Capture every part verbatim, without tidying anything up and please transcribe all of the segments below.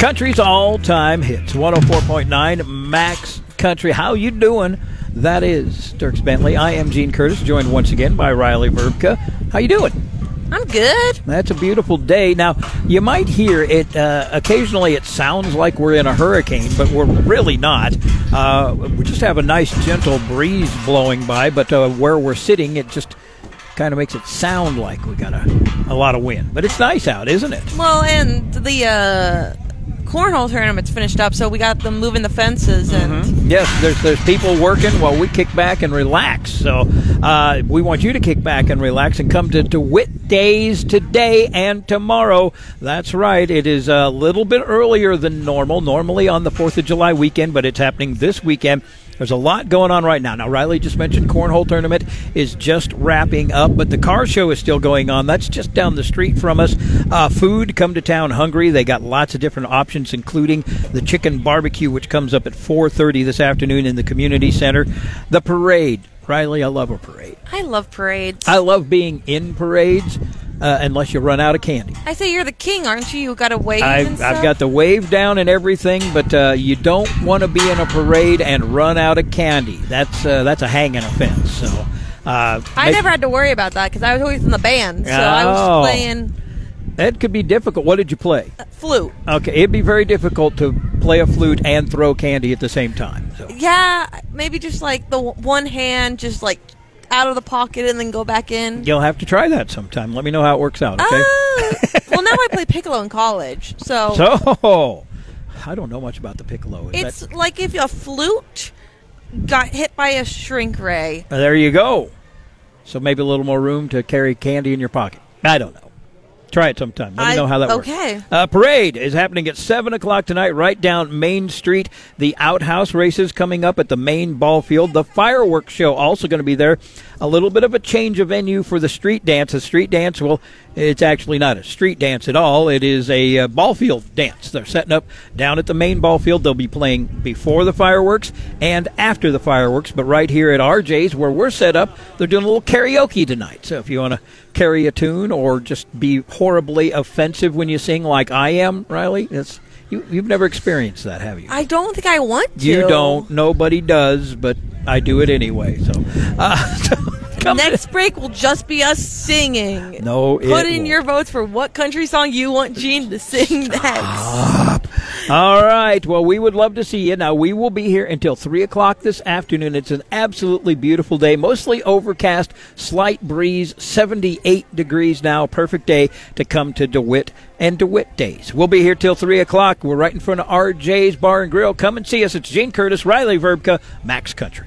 Country's all-time hits, one oh four point nine Max Country. How you doing? That is Dierks Bentley. I am Gene Curtis, joined once again by Riley Verbka. How you doing? I'm good. That's a beautiful day. Now, you might hear it, uh, occasionally it sounds like we're in a hurricane, but we're really not. Uh, we just have a nice, gentle breeze blowing by, but uh, where we're sitting, it just kind of makes it sound like we got a, a lot of wind. But it's nice out, isn't it? Well, and the uh, cornhole tournament's finished up, so we got them moving the fences. And mm-hmm. Yes, there's there's people working while we kick back and relax. So uh, we want you to kick back and relax and come to DeWitt Days today and tomorrow. That's right. It is a little bit earlier than normal, normally on the fourth of July weekend, but it's happening this weekend. There's a lot going on right now. Now, Riley just mentioned Cornhole Tournament is just wrapping up, but the car show is still going on. That's just down the street from us. Uh, food, come to town hungry. They got lots of different options, including the chicken barbecue, which comes up at four thirty this afternoon in the community center. The parade. Riley, I love a parade. I love parades. I love being in parades. Uh, unless you run out of candy. I say you're the king, aren't you? You got to wave I've, and stuff? I've got the wave down and everything, but uh, you don't want to be in a parade and run out of candy. That's uh, that's a hanging offense. So uh, I make, never had to worry about that because I was always in the band, so oh, I was playing. That could be difficult. What did you play? Uh, flute. Okay, it'd be very difficult to play a flute and throw candy at the same time. So. Yeah, maybe just like the w- one hand, just like out of the pocket and then go back in. You'll have to try that sometime. Let me know how it works out, okay? Uh, well, now I play piccolo in college, so... So, I don't know much about the piccolo. Is it's that... like if a flute got hit by a shrink ray. There you go. So maybe a little more room to carry candy in your pocket. I don't know. Try it sometime. Let me I, know how that okay. works. Uh, parade is happening at seven o'clock tonight right down Main Street. The outhouse races coming up at the main ball field. The fireworks show also going to be there. A little bit of a change of venue for the street dance. The street dance, well, it's actually not a street dance at all. It is a uh, ball field dance. They're setting up down at the main ball field. They'll be playing before the fireworks and after the fireworks. But right here at R J's, where we're set up, they're doing a little karaoke tonight. So if you want to carry a tune or just be horribly offensive when you sing like I am, Riley, it's, you, you've never experienced that, have you? I don't think I want to. You don't. Nobody does, but I do it anyway. So, uh, so next to, break will just be us singing. No, it Put in won't. your votes for what country song you want Gene to sing next. Stop. All right. Well, we would love to see you. Now, we will be here until three o'clock this afternoon. It's an absolutely beautiful day, mostly overcast, slight breeze, seventy-eight degrees now. Perfect day to come to DeWitt and DeWitt Days. We'll be here till three o'clock. We're right in front of R J's Bar and Grill. Come and see us. It's Gene Curtis, Riley Verbka, Max Country.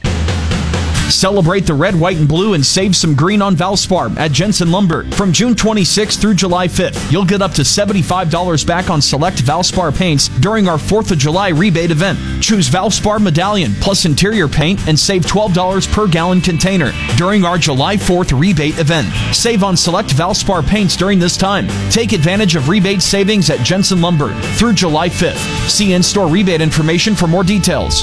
Celebrate the red, white, and blue and save some green on Valspar at Jensen Lumber. From June twenty-sixth through July fifth, you'll get up to seventy-five dollars back on select Valspar paints during our fourth of July rebate event. Choose Valspar Medallion plus interior paint and save twelve dollars per gallon container during our July fourth rebate event. Save on select Valspar paints during this time. Take advantage of rebate savings at Jensen Lumber through July fifth. See in-store rebate information for more details.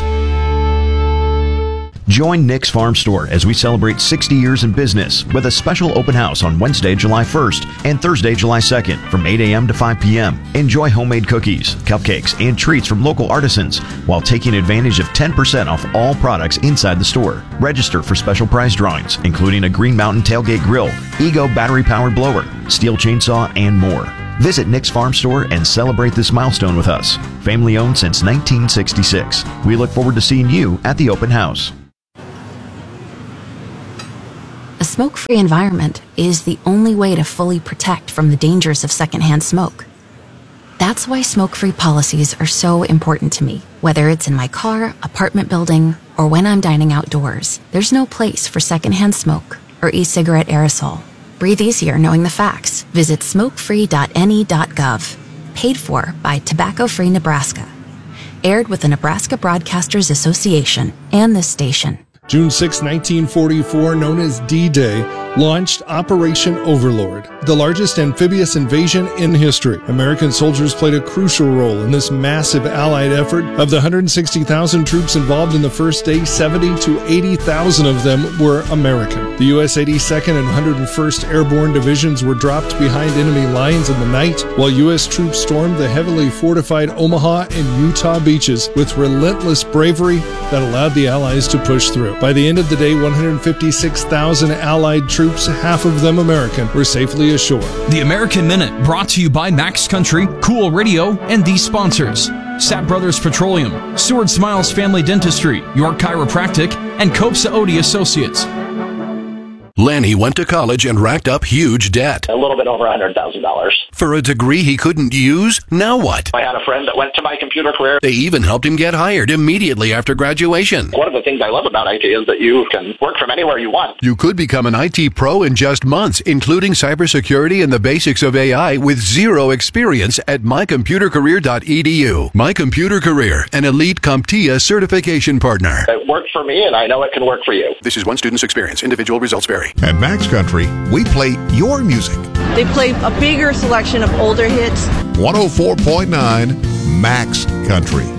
Join Nick's Farm Store as we celebrate sixty years in business with a special open house on Wednesday, July first and Thursday, July second from eight a.m. to five p.m. Enjoy homemade cookies, cupcakes, and treats from local artisans while taking advantage of ten percent off all products inside the store. Register for special prize drawings, including a Green Mountain tailgate grill, Ego battery-powered blower, steel chainsaw, and more. Visit Nick's Farm Store and celebrate this milestone with us. Family owned since nineteen sixty-six. We look forward to seeing you at the open house. A smoke-free environment is the only way to fully protect from the dangers of secondhand smoke. That's why smoke-free policies are so important to me. Whether it's in my car, apartment building, or when I'm dining outdoors, there's no place for secondhand smoke or e-cigarette aerosol. Breathe easier knowing the facts. Visit smoke free dot N E dot gov. Paid for by Tobacco Free Nebraska. Aired with the Nebraska Broadcasters Association and this station. June sixth, nineteen forty-four, known as D-Day, launched Operation Overlord, the largest amphibious invasion in history. American soldiers played a crucial role in this massive Allied effort. Of the one hundred sixty thousand troops involved in the first day, seventy to eighty thousand of them were American. The U S eighty-second and one hundred first Airborne Divisions were dropped behind enemy lines in the night, while U S troops stormed the heavily fortified Omaha and Utah beaches with relentless bravery that allowed the Allies to push through. By the end of the day, one hundred fifty-six thousand Allied troops, half of them American, were safely ashore. The American Minute, brought to you by Max Country, Cool Radio, and these sponsors: Sapp Brothers Petroleum, Seward Smiles Family Dentistry, York Chiropractic, and Cope Saodi Associates. Lanny went to college and racked up huge debt. A little bit over one hundred thousand dollars. For a degree he couldn't use? Now what? I had a friend that went to My Computer Career. They even helped him get hired immediately after graduation. One of the things I love about I T is that you can work from anywhere you want. You could become an I T pro in just months, including cybersecurity and the basics of A I with zero experience at my computer career dot e d u. My Computer Career, an elite CompTIA certification partner. It worked for me, and I know it can work for you. This is one student's experience. Individual results vary. At Max Country, we play your music. They play a bigger selection of older hits. one oh four point nine Max Country.